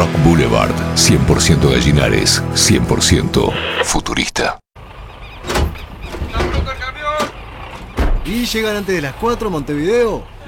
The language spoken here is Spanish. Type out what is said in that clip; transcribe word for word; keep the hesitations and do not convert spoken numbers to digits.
Rock Boulevard, cien por ciento Gallinares, cien por ciento futurista. ¿Y llegan antes de las cuatro Montevideo?